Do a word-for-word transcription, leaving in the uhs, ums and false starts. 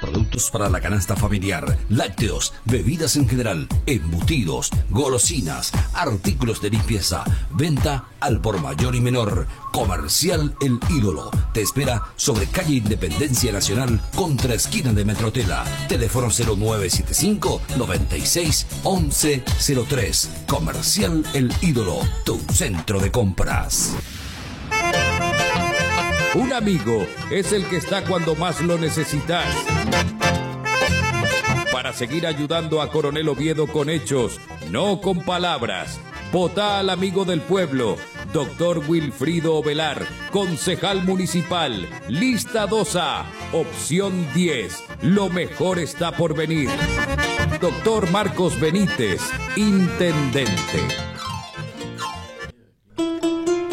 productos para la canasta familiar, lácteos, bebidas en general, embutidos, golosinas, artículos de limpieza, venta al por mayor y menor. Comercial El Ídolo te espera sobre calle Independencia Nacional contra esquina de Metrotela. Teléfono cero nueve siete cinco, noventa y seis, once cero tres. Comercial El Ídolo, tu centro de compras. Un amigo es el que está cuando más lo necesitas. Para seguir ayudando a Coronel Oviedo con hechos, no con palabras. Vota al amigo del pueblo, doctor Wilfrido Ovelar, concejal municipal, lista dos A, opción diez. Lo mejor está por venir. Doctor Marcos Benítez, intendente.